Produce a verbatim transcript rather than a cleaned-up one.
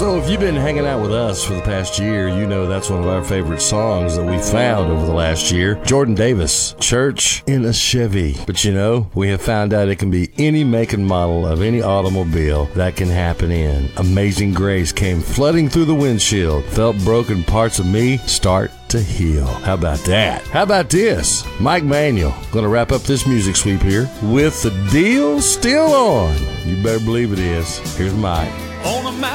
So if you've been hanging out with us for the past year, you know that's one of our favorite songs that we found over the last year. Jordan Davis, Church in a Chevy. But you know, we have found out it can be any make and model of any automobile that can happen in. Amazing Grace came flooding through the windshield, felt broken parts of me start to heal. How about that? How about this? Mike Manuel gonna wrap up this music sweep here with The Deal Still On. You better believe it is. Here's Mike. On a